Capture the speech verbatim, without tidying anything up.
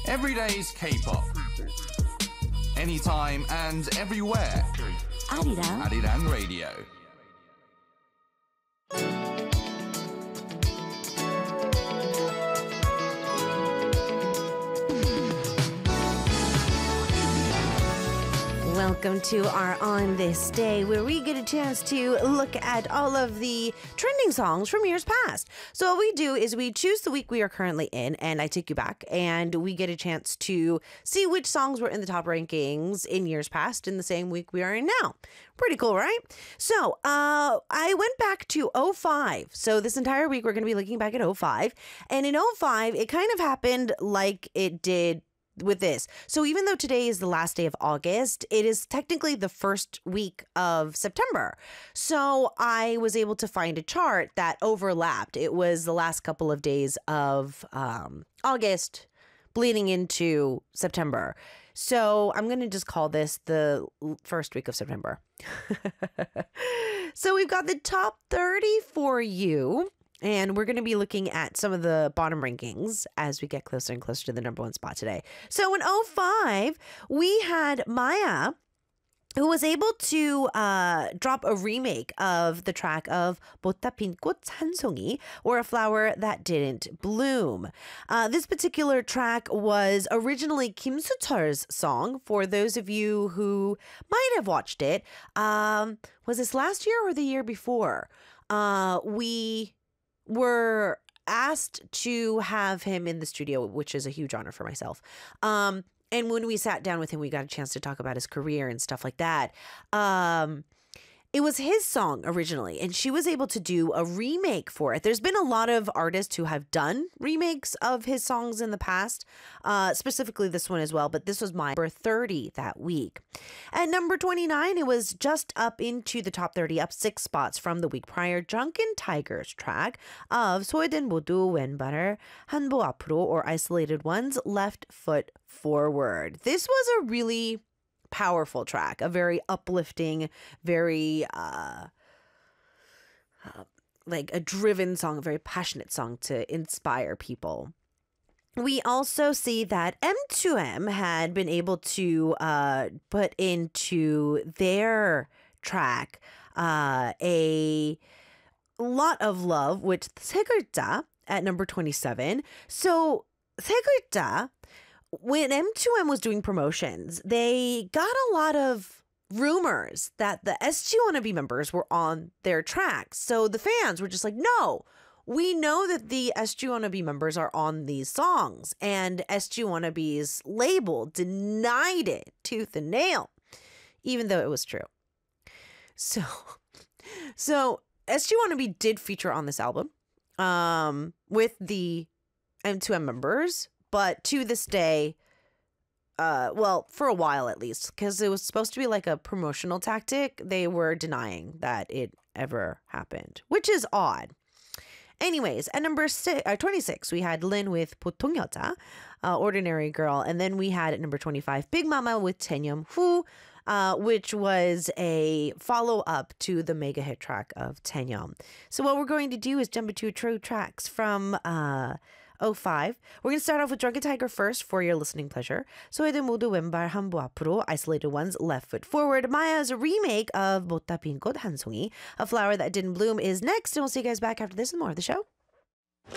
Everyday's K-pop. Anytime and everywhere. Arirang. Arirang Radio. Welcome to our On This Day, where we get a chance to look at all of the trending songs from years past. So what we do is we choose the week we are currently in, and I take you back, and we get a chance to see which songs were in the top rankings in years past in the same week we are in now. Pretty cool, right? So uh, I went back to oh five. So this entire week we're going to be looking back at oh five. And in oh five, it kind of happened like it did with this. So even though today is the last day of August, it is technically the first week of September. So I was able to find a chart that overlapped. It was the last couple of days of um, August bleeding into September. So I'm going to just call this the first week of September. So we've got the top thirty for you. And we're going to be looking at some of the bottom rankings as we get closer and closer to the number one spot today. So in oh five, we had Maya, who was able to uh, drop a remake of the track of 보따 핀 꽃 한 송이, or A Flower That Didn't Bloom. Uh, this particular track was originally Kim Soo-cheol's song. For those of you who might have watched it, um, was this last year or the year before? Uh, we... were asked to have him in the studio, which is a huge honor for myself. Um, and when we sat down with him, we got a chance to talk about his career and stuff like that. Um, it was his song originally, and she was able to do a remake for it. There's been a lot of artists who have done remakes of his songs in the past, uh, specifically this one as well, but this was my number thirty that week. At number twenty-nine, it was just up into the top thirty, up six spots from the week prior. Drunken Tiger's track of 소외된 모두 왼발을 한 보 앞으로, or Isolated Ones, Left Foot Forward. This was a really powerful track, a very uplifting, very uh, uh like a driven song, a very passionate song to inspire people. We also see that M two M had been able to uh put into their track uh a lot of love with 세 글자 at number twenty-seven. So 세 글자, when M two M was doing promotions, they got a lot of rumors that the S G Wannabe members were on their tracks. So the fans were just like, no, we know that the S G Wannabe members are on these songs. And S G Wannabe's label denied it tooth and nail, even though it was true. So, so S G Wannabe did feature on this album um, with the M two M members. But to this day, uh, well, for a while at least, because it was supposed to be like a promotional tactic, they were denying that it ever happened, which is odd. Anyways, at number six, uh, twenty-six, we had Lin with 보통 여자, uh, Ordinary Girl. And then we had at number twenty-five, Big Mama with Taeyeom Woo, uh, which was a follow-up to the mega hit track of Taeyeom. So what we're going to do is jump into true tracks from Uh, oh five. We're going to start off with Drunken Tiger first for your listening pleasure. 소외된 모두 왼발 한 보 앞으로, Isolated Ones, Left Foot Forward. Maya's remake of 보따 핀 꽃 한 송이, A Flower That Didn't Bloom, is next. And we'll see you guys back after this and more of the show.